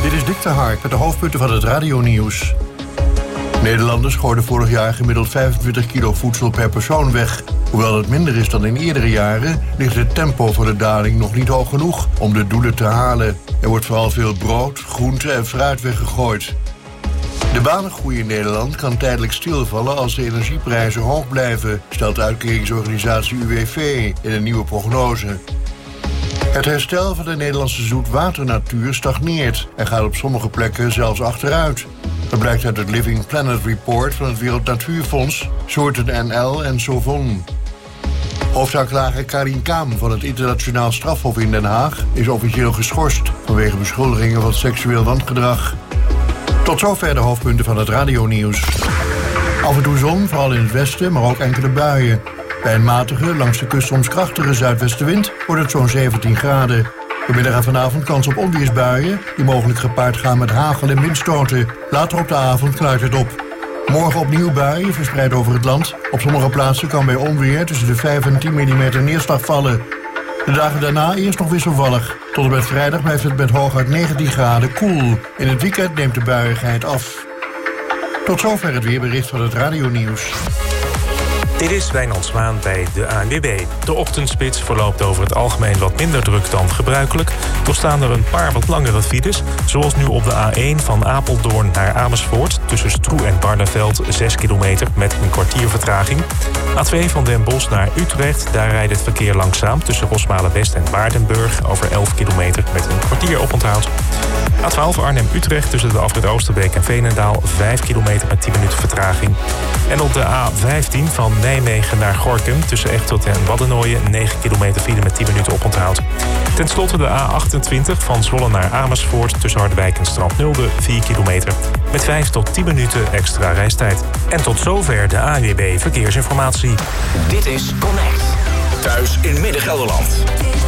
Dit is Dick de Hark met de hoofdpunten van het radionieuws. Nederlanders gooiden vorig jaar gemiddeld 25 kilo voedsel per persoon weg. Hoewel het minder is dan in eerdere jaren, ligt het tempo van de daling nog niet hoog genoeg om de doelen te halen. Er wordt vooral veel brood, groente en fruit weggegooid. De banengroei in Nederland kan tijdelijk stilvallen als de energieprijzen hoog blijven, stelt de uitkeringsorganisatie UWV in een nieuwe prognose. Het herstel van de Nederlandse zoetwaternatuur stagneert en gaat op sommige plekken zelfs achteruit. Dat blijkt uit het Living Planet Report van het Wereld Natuurfonds, Soorten NL en Sovon. Hoofdaanklager Karin Kaam van het Internationaal Strafhof in Den Haag is officieel geschorst vanwege beschuldigingen van seksueel wangedrag. Tot zover de hoofdpunten van het radionieuws. Af en toe zon, vooral in het westen, maar ook enkele buien. Bij een matige, langs de kust soms krachtige zuidwestenwind wordt het zo'n 17 graden. Vanmiddag en vanavond kans op onweersbuien, die mogelijk gepaard gaan met hagel en windstoten. Later op de avond klaart het op. Morgen opnieuw buien, verspreid over het land. Op sommige plaatsen kan bij onweer tussen de 5 en 10 mm neerslag vallen. De dagen daarna eerst nog wisselvallig. Tot en met vrijdag blijft het met hooguit 19 graden koel. In het weekend neemt de buiigheid af. Tot zover het weerbericht van het radionieuws. Dit is Wijnand Zwaan bij de ANWB. De ochtendspits verloopt over het algemeen wat minder druk dan gebruikelijk. Toch staan er een paar wat langere files. Zoals nu op de A1 van Apeldoorn naar Amersfoort. Tussen Stroe en Barneveld 6 kilometer met een kwartier vertraging. A2 van Den Bosch naar Utrecht. Daar rijdt het verkeer langzaam tussen Rosmalen-West en Waardenburg. Over 11 kilometer met een kwartier oponthoud. A12 Arnhem-Utrecht tussen de afrit Oosterbeek en Veenendaal 5 kilometer met 10 minuten vertraging. En op de A15 van Nijmegen naar Gorinchem tussen Echteld en Waddenooien 9 kilometer file met 10 minuten oponthoud. Ten slotte de A28 van Zwolle naar Amersfoort tussen Harderwijk en Strandnulde 4 kilometer met 5 tot 10 minuten extra reistijd. En tot zover de ANWB Verkeersinformatie. Dit is Connect. Thuis in Midden-Gelderland.